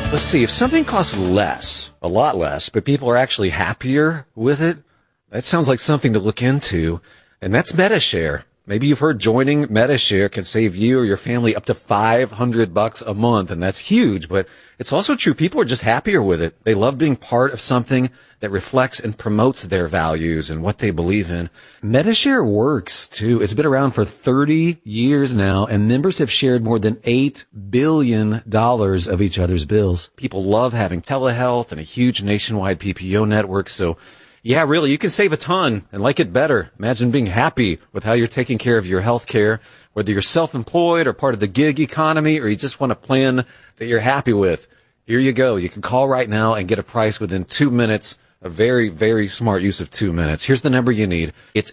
Let's see, if something costs less, a lot less, but people are actually happier with it, that sounds like something to look into, and that's MediShare. Maybe you've heard joining MediShare can save you or your family up to $500 a month, and that's huge, but it's also true. People are just happier with it. They love being part of something that reflects and promotes their values and what they believe in. MediShare works, too. It's been around for 30 years now, and members have shared more than $8 billion of each other's bills. People love having telehealth and a huge nationwide PPO network, so yeah, really, you can save a ton and like it better. Imagine being happy with how you're taking care of your health care, whether you're self-employed or part of the gig economy, or you just want a plan that you're happy with. Here you go. You can call right now and get a price within 2 minutes. A very, very smart use of 2 minutes. Here's the number you need. It's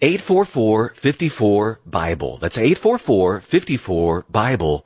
844-54-BIBLE. That's 844-54-BIBLE.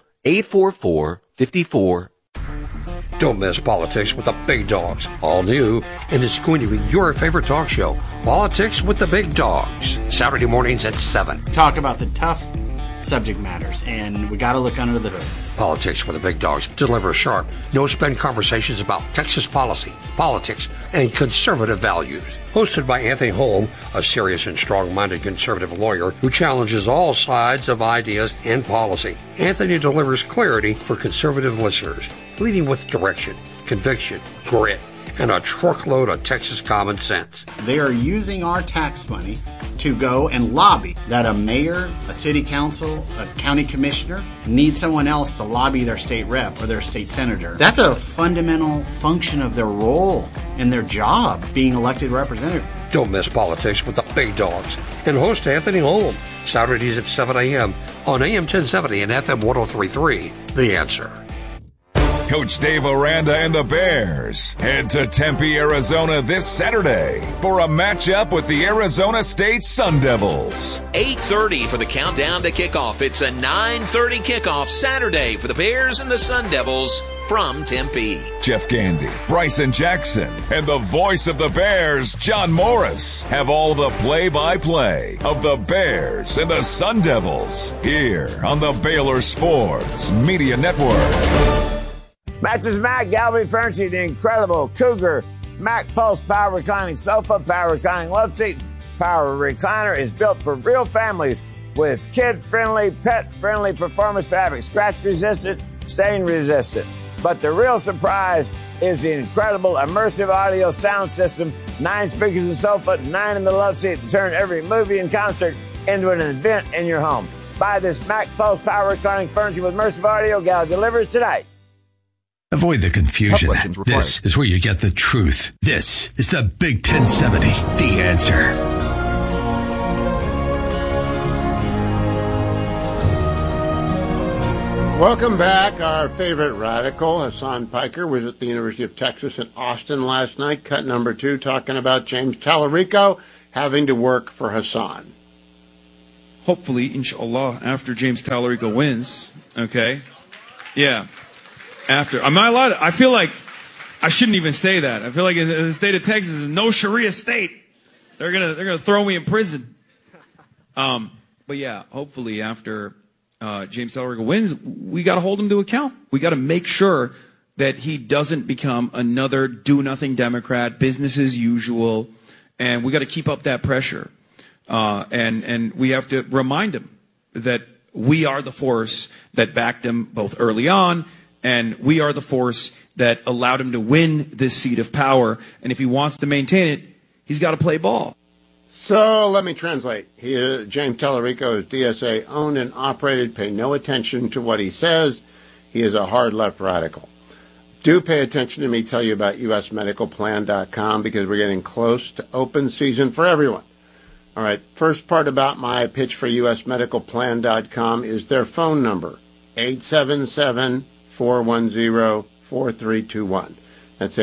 844-54-BIBLE. Don't miss Politics with the Big Dogs. All new, and it's going to be your favorite talk show, Politics with the Big Dogs. Saturday mornings at 7. Talk about the tough subject matters, and we got to look under the hood. Politics with the Big Dogs deliver sharp, no-spin conversations about Texas policy, politics, and conservative values. Hosted by Anthony Holm, a serious and strong-minded conservative lawyer who challenges all sides of ideas and policy. Anthony delivers clarity for conservative listeners, leading with direction, conviction, grit, and a truckload of Texas common sense. They are using our tax money to go and lobby that a mayor, a city council, a county commissioner need someone else to lobby their state rep or their state senator. That's a fundamental function of their role and their job, being elected representative. Don't miss Politics with the Big Dogs and host Anthony Holm, Saturdays at 7 a.m. on AM 1070 and FM 103.3. The Answer. Coach Dave Aranda and the Bears head to Tempe, Arizona this Saturday for a matchup with the Arizona State Sun Devils. 8:30 for the countdown to kickoff. It's a 9:30 kickoff Saturday for the Bears and the Sun Devils from Tempe. Jeff Gandy, Bryson Jackson, and the voice of the Bears, John Morris, have all the play-by-play of the Bears and the Sun Devils here on the Baylor Sports Media Network. Matches Mac, Gallery Furniture, the incredible Cougar Mac Pulse Power Reclining Sofa, Power Reclining Love Seat. Power Recliner is built for real families with kid-friendly, pet-friendly performance fabric, scratch-resistant, stain-resistant. But the real surprise is the incredible immersive audio sound system, 9 speakers in the sofa, 9 in the love seat to turn every movie and concert into an event in your home. Buy this Mac Pulse Power Reclining Furniture with immersive audio. Gallery delivers tonight. Avoid the confusion. This is where you get the truth. This is the Big 1070, The Answer. Welcome back. Our favorite radical, Hassan Piker, was at the University of Texas at Austin last night, cut number 2, talking about James Tallarico having to work for Hassan. Hopefully, inshallah, after James Tallarico wins, okay? Yeah. After. I'm not allowed I feel like I shouldn't even say that. I feel like in the state of Texas, no Sharia state. They're gonna throw me in prison. But yeah, hopefully after James Tallarico wins, we got to hold him to account. We got to make sure that he doesn't become another do-nothing Democrat, business as usual, and we got to keep up that pressure. And we have to remind him that we are the force that backed him both early on, and we are the force that allowed him to win this seat of power. And if he wants to maintain it, he's got to play ball. So let me translate. James Tallarico is DSA owned and operated. Pay no attention to what he says. He is a hard left radical. Do pay attention to me tell you about usmedicalplan.com because we're getting close to open season for everyone. All right, first part about my pitch for usmedicalplan.com is their phone number, 877-410-4321. That's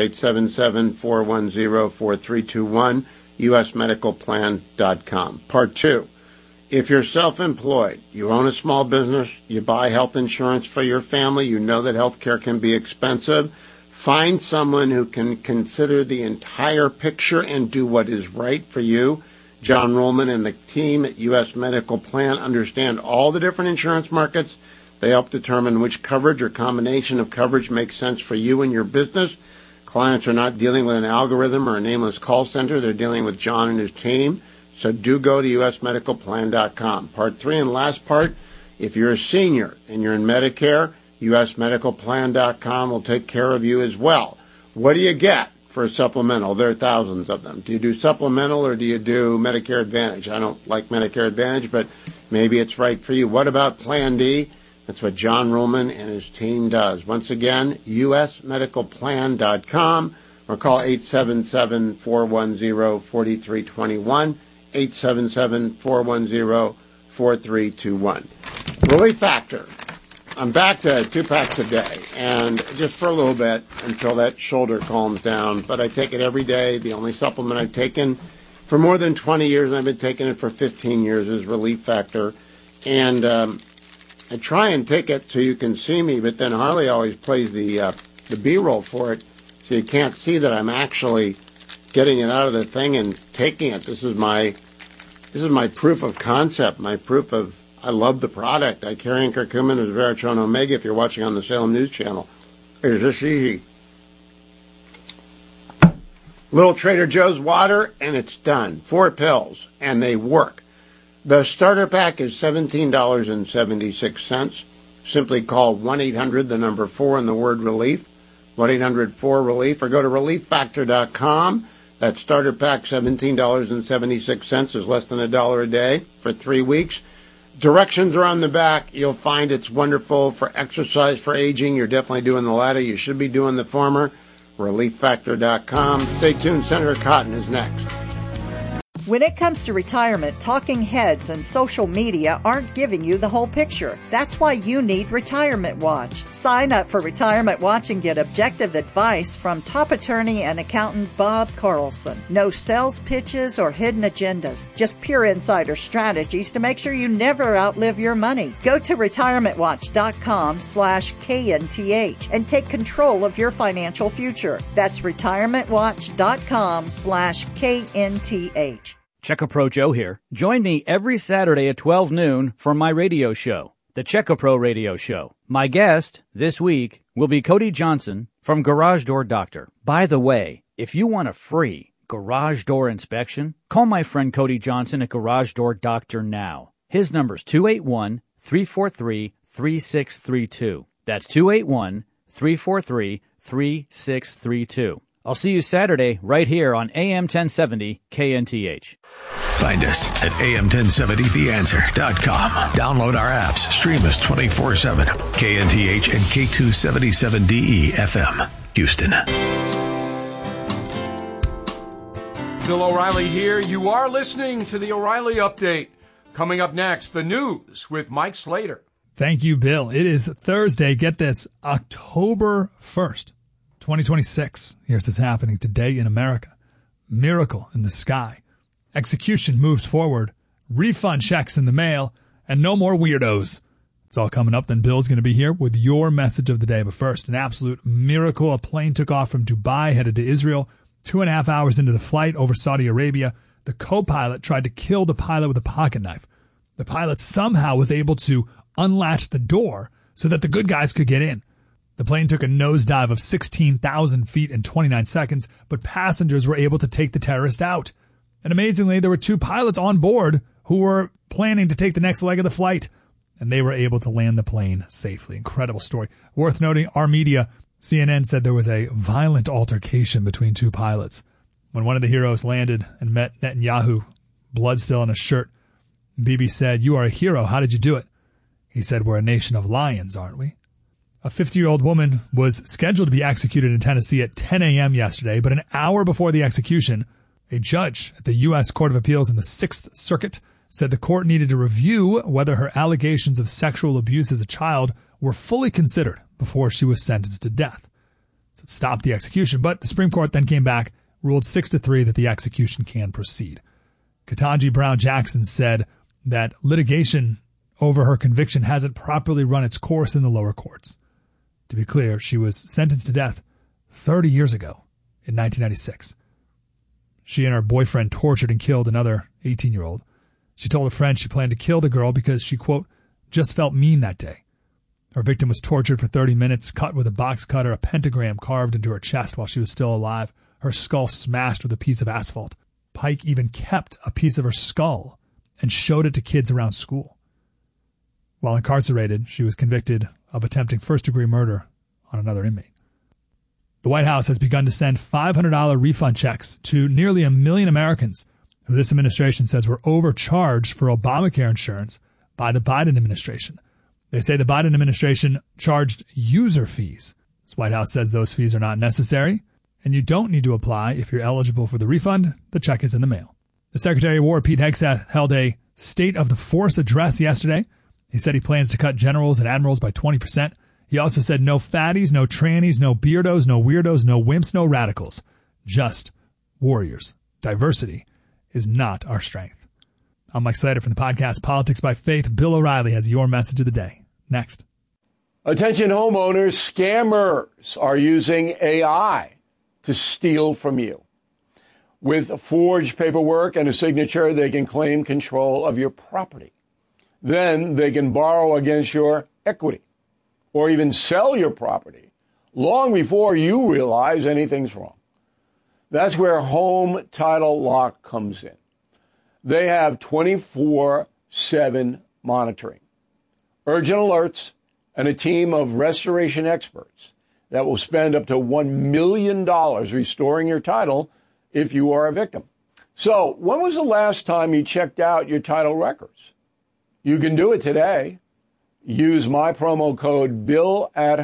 877-410-4321, usmedicalplan.com. Part 2, if you're self-employed, you own a small business, you buy health insurance for your family, you know that health care can be expensive, find someone who can consider the entire picture and do what is right for you. John Rollman and the team at U.S. Medical Plan understand all the different insurance markets. They help determine which coverage or combination of coverage makes sense for you and your business. Clients are not dealing with an algorithm or a nameless call center. They're dealing with John and his team. So do go to usmedicalplan.com. Part 3 and last part, if you're a senior and you're in Medicare, usmedicalplan.com will take care of you as well. What do you get for a supplemental? There are thousands of them. Do you do supplemental or do you do Medicare Advantage? I don't like Medicare Advantage, but maybe it's right for you. What about Plan D? That's what John Ruhlman and his team does. Once again, usmedicalplan.com or call 877-410-4321, 877-410-4321. Relief Factor. I'm back to 2 packs a day, and just for a little bit until that shoulder calms down. But I take it every day. The only supplement I've taken for more than 20 years, and I've been taking it for 15 years, is Relief Factor. And I try and take it so you can see me, but then Harley always plays the B-roll for it, so you can't see that I'm actually getting it out of the thing and taking it. This is my proof of concept, my proof of I love the product. I carry in curcumin as Veratron Omega if you're watching on the Salem News Channel. It's this easy. Little Trader Joe's water, and it's done. 4 pills, and they work. The starter pack is $17.76. Simply call 1-800, the number 4, and the word relief, 1-800-4-RELIEF, or go to relieffactor.com. That starter pack, $17.76, is less than $1 a day for 3 weeks. Directions are on the back. You'll find it's wonderful for exercise, for aging. You're definitely doing the latter. You should be doing the former. relieffactor.com. Stay tuned. Senator Cotton is next. When it comes to retirement, talking heads and social media aren't giving you the whole picture. That's why you need Retirement Watch. Sign up for Retirement Watch and get objective advice from top attorney and accountant Bob Carlson. No sales pitches or hidden agendas, just pure insider strategies to make sure you never outlive your money. Go to retirementwatch.com/KNTH and take control of your financial future. That's retirementwatch.com/KNTH. CheckaPro Joe here. Join me every Saturday at 12 noon for my radio show, the CheckaPro Radio Show. My guest this week will be Cody Johnson from Garage Door Doctor. By the way, if you want a free garage door inspection, call my friend Cody Johnson at Garage Door Doctor now. His number's 281-343-3632. That's 281-343-3632. I'll see you Saturday right here on AM 1070 KNTH. Find us at am1070theanswer.com. Download our apps. Stream us 24/7. KNTH and K277DE FM, Houston. Bill O'Reilly here. You are listening to the O'Reilly Update. Coming up next, the news with Mike Slater. Thank you, Bill. It is Thursday. Get this, October 1st. 2026. Here's what's happening today in America. Miracle in the sky. Execution moves forward. Refund checks in the mail. And no more weirdos. It's all coming up. Then Bill's going to be here with your message of the day. But first, an absolute miracle. A plane took off from Dubai, headed to Israel. 2.5 hours into the flight over Saudi Arabia, the co-pilot tried to kill the pilot with a pocket knife. The pilot somehow was able to unlatch the door so that the good guys could get in. The plane took a nosedive of 16,000 feet in 29 seconds, but passengers were able to take the terrorist out. And amazingly, there were 2 pilots on board who were planning to take the next leg of the flight, and they were able to land the plane safely. Incredible story. Worth noting, our media, CNN, said there was a violent altercation between 2 pilots. When one of the heroes landed and met Netanyahu, blood still on his shirt, Bibi said, "You are a hero. How did you do it?" He said, "We're a nation of lions, aren't we?" A 50-year-old woman was scheduled to be executed in Tennessee at 10 a.m. yesterday, but an hour before the execution, a judge at the U.S. Court of Appeals in the 6th Circuit said the court needed to review whether her allegations of sexual abuse as a child were fully considered before she was sentenced to death. So it stopped the execution, but the Supreme Court then came back, ruled 6-3 that the execution can proceed. Ketanji Brown Jackson said that litigation over her conviction hasn't properly run its course in the lower courts. To be clear, she was sentenced to death 30 years ago in 1996. She and her boyfriend tortured and killed another 18-year-old. She told a friend she planned to kill the girl because she, quote, just felt mean that day. Her victim was tortured for 30 minutes, cut with a box cutter, a pentagram carved into her chest while she was still alive, her skull smashed with a piece of asphalt. Pike even kept a piece of her skull and showed it to kids around school. While incarcerated, she was convicted of attempting first-degree murder on another inmate. The White House has begun to send $500 refund checks to nearly 1 million Americans who this administration says were overcharged for Obamacare insurance by the Biden administration. They say the Biden administration charged user fees. This White House says those fees are not necessary, and you don't need to apply if you're eligible for the refund. The check is in the mail. The Secretary of War, Pete Hegseth, held a State of the Force address yesterday. He said he plans to cut generals and admirals by 20%. He also said no fatties, no trannies, no beardos, no weirdos, no wimps, no radicals. Just warriors. Diversity is not our strength. I'm Mike Slater from the podcast Politics by Faith. Bill O'Reilly has your message of the day. Next. Attention homeowners, scammers are using AI to steal from you. With forged paperwork and a signature, they can claim control of your property. Then they can borrow against your equity or even sell your property long before you realize anything's wrong. That's where Home Title Lock comes in. They have 24/7 monitoring, urgent alerts, and a team of restoration experts that will spend up to $1 million restoring your title if you are a victim. So, when was the last time you checked out your title records? You can do it today. Use my promo code BILL at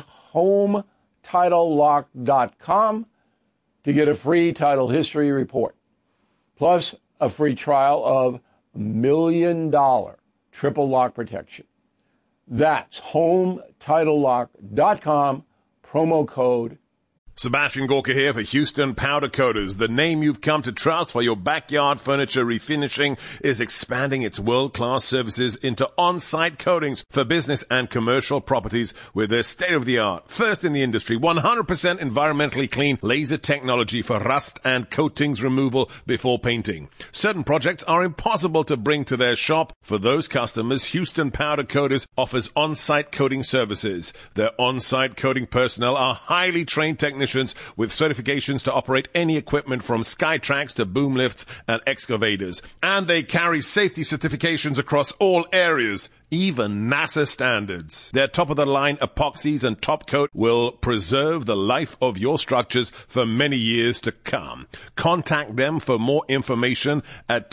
HomeTitleLock.com to get a free title history report, plus a free trial of $1 million triple lock protection. That's HomeTitleLock.com, promo code. Sebastian Gorka here for Houston Powder Coaters. The name you've come to trust for your backyard furniture refinishing is expanding its world-class services into on-site coatings for business and commercial properties with their state-of-the-art, first in the industry, 100% environmentally clean laser technology for rust and coatings removal before painting. Certain projects are impossible to bring to their shop. For those customers, Houston Powder Coaters offers on-site coating services. Their on-site coating personnel are highly trained technicians with certifications to operate any equipment from Skytrax to boom lifts and excavators. And they carry safety certifications across all areas, even NASA standards. Their top-of-the-line epoxies and top coat will preserve the life of your structures for many years to come. Contact them for more information at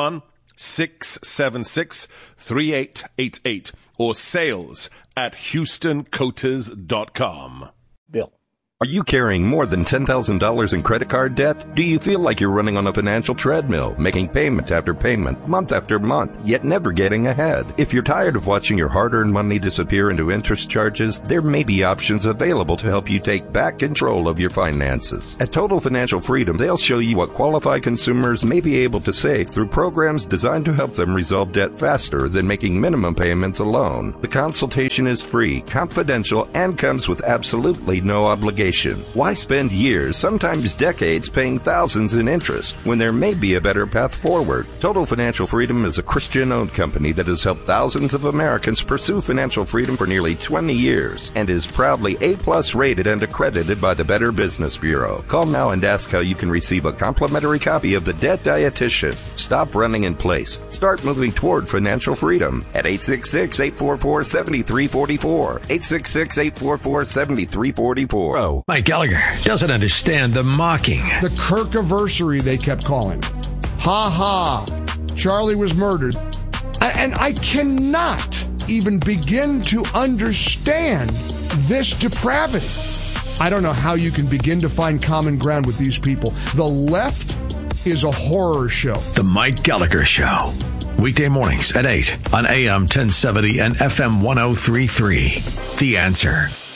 281-676-3888 or sales at HoustonCoaters.com. Bill. Are you carrying more than $10,000 in credit card debt? Do you feel like you're running on a financial treadmill, making payment after payment, month after month, yet never getting ahead? If you're tired of watching your hard-earned money disappear into interest charges, there may be options available to help you take back control of your finances. At Total Financial Freedom, they'll show you what qualified consumers may be able to save through programs designed to help them resolve debt faster than making minimum payments alone. The consultation is free, confidential, and comes with absolutely no obligation. Why spend years, sometimes decades, paying thousands in interest when there may be a better path forward? Total Financial Freedom is a Christian-owned company that has helped thousands of Americans pursue financial freedom for nearly 20 years and is proudly A+ rated and accredited by the Better Business Bureau. Call now and ask how you can receive a complimentary copy of The Debt Dietitian. Stop running in place. Start moving toward financial freedom at 866-844-7344. 866-844-7344. Mike Gallagher doesn't understand the mocking. The Kirkiversary, they kept calling. Ha ha. Charlie was murdered. And I cannot even begin to understand this depravity. I don't know how you can begin to find common ground with these people. The left is a horror show. The Mike Gallagher Show. Weekday mornings at 8 on AM 1070 and FM 1033. The Answer.